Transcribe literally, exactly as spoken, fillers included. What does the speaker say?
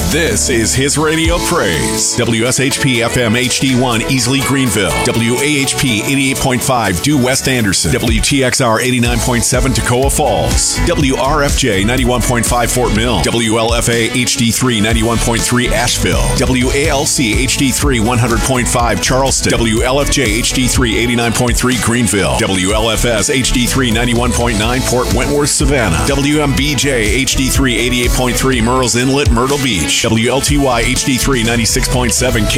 This is his radio praise. W S H P F M H D one Easley Greenville. W A H P eighty-eight point five Due West Anderson. W T X R eighty-nine point seven Toccoa Falls. W R F J ninety-one point five Fort Mill. W L F A H D three ninety-one point three Asheville. W A L C H D three one hundred point five Charleston. W L F J H D three eighty-nine point three Greenville. W L F S H D three ninety-one point nine Port Wentworth Savannah. W M B J H D three eighty-eight point three Murrells Inlet Myrtle Beach. W L T Y H D three ninety-six point seven